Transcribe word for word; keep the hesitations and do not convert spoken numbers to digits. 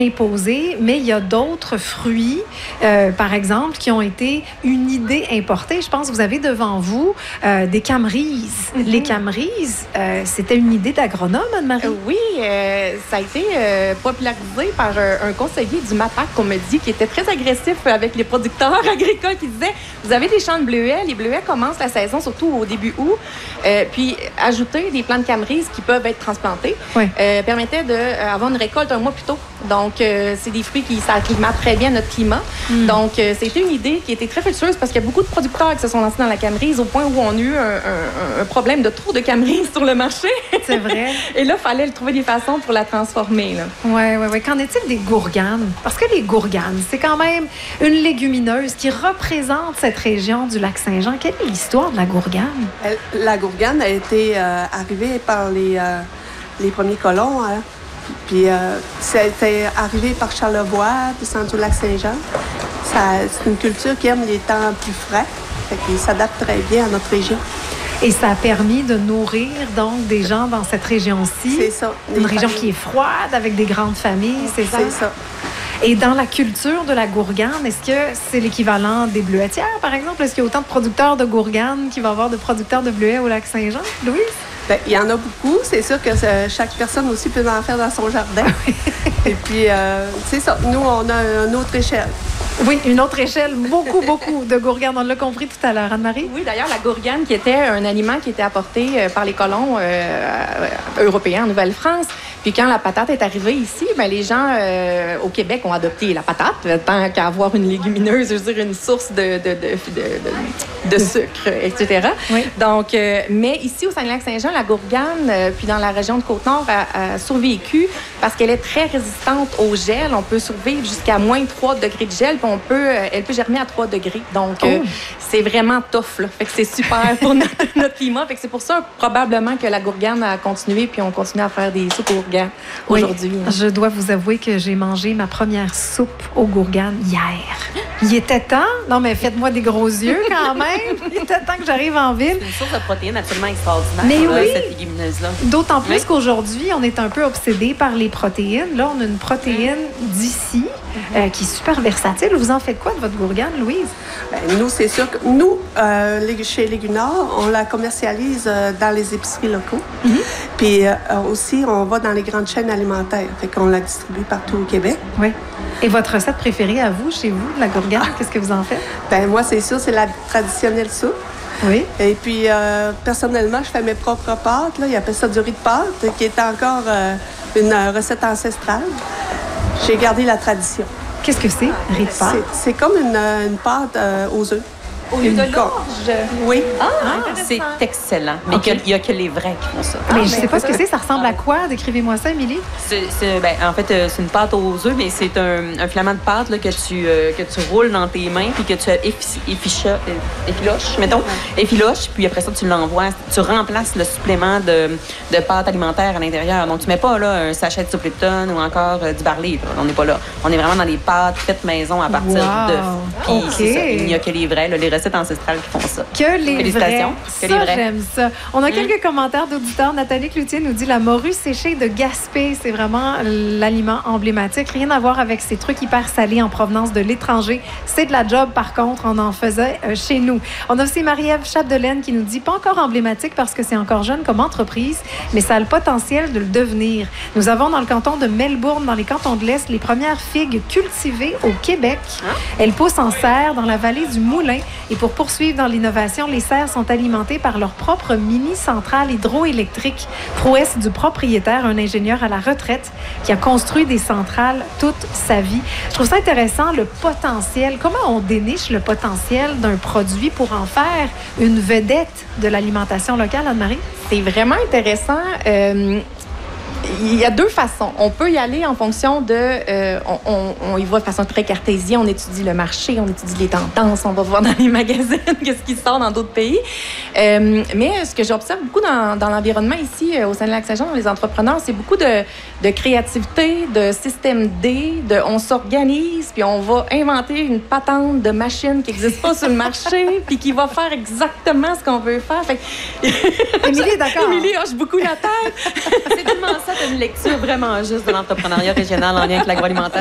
imposé, mais il y a d'autres fruits, euh, par exemple, qui ont été une idée importée. Je pense que vous avez devant vous euh, des camerises. Mm-hmm. Les camerises, euh, c'était une idée d'agronome, Anne-Marie? Euh, oui, euh, ça a été euh, popularisé par un, un conseiller du MAPAC, qu'on me dit, qui était très agressif avec les producteurs agricoles, qui disait, vous avez des champs de bleuets, les bleuets commencent la saison, surtout au début août, euh, puis ajouter des plants de camerises qui peuvent être transplantés oui. euh, permettait d'avoir une récolte un mois plus tôt. Donc, euh, c'est des fruits qui s'acclimatent très bien à notre climat. Mm. Donc, euh, c'était une idée qui était très fructueuse parce qu'il y a beaucoup de producteurs qui se sont lancés dans la camerise au point où on a eu un, un, un problème de trop de camerise sur le marché. C'est vrai. Et là, il fallait trouver des façons pour la transformer. Oui, oui, oui. Qu'en est-il des gourganes? Parce que les gourganes, c'est quand même une légumineuse qui représente cette région du Lac-Saint-Jean. Quelle est l'histoire de la gourgane? La gourgane a été euh, arrivée par les, euh, les premiers colons, hein. Puis, euh, c'était arrivé par Charlevoix, puis centre du Lac-Saint-Jean. Ça, c'est une culture qui aime les temps plus frais, fait qu'il s'adapte très bien à notre région. Et ça a permis de nourrir, donc, des gens dans cette région-ci. C'est ça. Une région familles. Qui est froide, avec des grandes familles, c'est ça? C'est ça. Et dans la culture de la gourgane, est-ce que c'est l'équivalent des bleuetières, par exemple? Est-ce qu'il y a autant de producteurs de gourgane qu'il va y avoir de producteurs de bleuets au Lac-Saint-Jean? Louise? Bien, il y en a beaucoup. C'est sûr que chaque personne aussi peut en faire dans son jardin. Et puis, euh, c'est ça. Nous, on a une autre échelle. Oui, une autre échelle. Beaucoup, beaucoup de gourgane. On l'a compris tout à l'heure. Anne-Marie? Oui, d'ailleurs, la gourgane qui était un aliment qui était apporté par les colons euh, européens en Nouvelle-France. Puis quand la patate est arrivée ici, bien, les gens euh, au Québec ont adopté la patate, tant qu'à avoir une légumineuse, je veux dire, une source de, de, de, de, de, de sucre, et cetera. Oui. Donc, euh, mais ici, au Saguenay-Lac-Saint-Jean, la gourgane, euh, puis dans la région de Côte-Nord, a, a survécu parce qu'elle est très résistante au gel. On peut survivre jusqu'à moins trois degrés de gel, puis on peut, euh, elle peut germer à trois degrés. Donc, oh. euh, c'est vraiment tough, là. Fait que c'est super pour notre, notre climat. Fait que c'est pour ça, probablement, que la gourgane a continué, puis on continue à faire des soupes aux gourganes aujourd'hui. Oui, je dois vous avouer que j'ai mangé ma première soupe aux gourganes hier. Il était temps. Non, mais faites-moi des gros yeux quand même. Il était temps que j'arrive en ville. C'est une source de protéines absolument extraordinaire, mais là, oui, cette légumineuse-là. D'autant plus oui. qu'aujourd'hui, on est un peu obsédé par les protéines. Là, on a une protéine d'ici mm-hmm. euh, qui est super versatile. Vous en faites quoi de votre gourgane, Louise? Bien, nous, c'est sûr que nous, euh, chez Légunard, on la commercialise euh, dans les épiceries locaux. Mm-hmm. Puis euh, aussi, on va dans les grandes chaînes alimentaires. Fait qu'on la distribue partout au Québec. Oui. Et votre recette préférée à vous, chez vous, de la gourgane, qu'est-ce que vous en faites? Bien, moi, c'est sûr, c'est la traditionnelle soupe. Oui. Et puis, euh, personnellement, je fais mes propres pâtes. Là. Ils appellent ça du riz de pâte, qui est encore euh, une euh, recette ancestrale. J'ai gardé la tradition. Qu'est-ce que c'est, riz de pâte? C'est, c'est comme une, une pâte euh, aux œufs. Au lieu de l'orge? Oui. Ah, ah c'est excellent. Mais okay. il n'y a que les vrais qui font ça. Mais ah, je ne sais pas ce que c'est. Ça ressemble à quoi? Décrivez-moi ça, Émilie. C'est, c'est, ben, en fait, c'est une pâte aux œufs, mais c'est un, un filament de pâte là, que, tu, euh, que tu roules dans tes mains puis que tu effiloches, effiloches, mettons, effiloches, puis après ça, tu l'envoies. Tu remplaces le supplément de, de pâte alimentaire à l'intérieur. Donc, tu ne mets pas là, un sachet de soupe Lipton ou encore euh, du barley. Là. On n'est pas là. On est vraiment dans les pâtes faites maison à partir wow. d'œufs. Puis, okay. c'est ça. Il n'y a que les vrais. Là, les recettes ancestrales qui font ça. Que les Félicitations. Vrais. Que ça, les vrais. J'aime ça. On a mmh. quelques commentaires d'auditeurs. Nathalie Cloutier nous dit la morue séchée de Gaspé, c'est vraiment l'aliment emblématique. Rien à voir avec ces trucs hyper salés en provenance de l'étranger. C'est de la job, par contre, on en faisait euh, chez nous. On a aussi Marie-Ève Chapdelaine qui nous dit pas encore emblématique parce que c'est encore jeune comme entreprise, mais ça a le potentiel de le devenir. Nous avons dans le canton de Melbourne, dans les cantons de l'Est, les premières figues cultivées au Québec. Hein? Elles poussent en serre dans la vallée du Moulin. Et pour poursuivre dans l'innovation, les serres sont alimentées par leur propre mini-centrale hydroélectrique. Prouesse du propriétaire, un ingénieur à la retraite qui a construit des centrales toute sa vie. Je trouve ça intéressant, le potentiel. Comment on déniche le potentiel d'un produit pour en faire une vedette de l'alimentation locale, Anne-Marie? C'est vraiment intéressant. Euh... Il y a deux façons. On peut y aller en fonction de... Euh, on, on, on y va de façon très cartésienne. On étudie le marché, on étudie les tendances, on va voir dans les magazines qu'est-ce qui sort dans d'autres pays. Euh, mais ce que j'observe beaucoup dans, dans l'environnement ici, au sein de Lac-Saint-Jean, dans les entrepreneurs, c'est beaucoup de, de créativité, de système D, de on s'organise, puis on va inventer une patente de machine qui n'existe pas sur le marché, puis qui va faire exactement ce qu'on veut faire. Fait Émilie, d'accord. Émilie hoche beaucoup la tête. C'est tellement ça. une lecture vraiment juste de l'entrepreneuriat régional en lien avec l'agroalimentaire.